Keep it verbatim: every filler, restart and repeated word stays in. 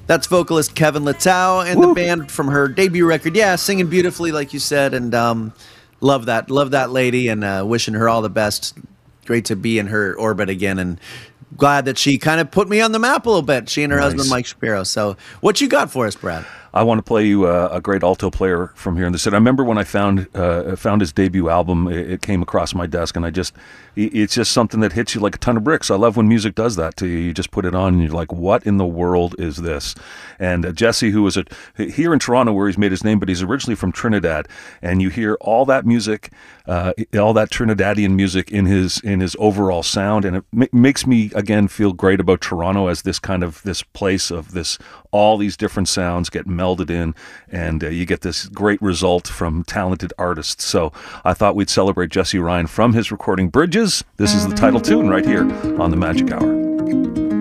That's vocalist Kevin Littau and Woo. The band from her debut record. Yeah, singing beautifully, like you said, and um, love that, love that lady, and uh, wishing her all the best. Great to be in her orbit again, and glad that she kind of put me on the map a little bit. She and her nice. husband Mike Shapiro. So, what you got for us, Brad? I want to play you a, a great alto player from here in the city. I remember when I found uh, found his debut album, it, it came across my desk, and I just, it's just something that hits you like a ton of bricks. I love when music does that to you. You just put it on, and you're like, what in the world is this? And uh, Jesse, who was a, here in Toronto where he's made his name, but he's originally from Trinidad, and you hear all that music, uh, all that Trinidadian music in his in his overall sound, and it ma- makes me, again, feel great about Toronto as this kind of, this place of this, all these different sounds get melded in, and uh, you get this great result from talented artists. So I thought we'd celebrate Jesse Ryan from his recording Bridges. This is the title tune right here on The Magic Hour.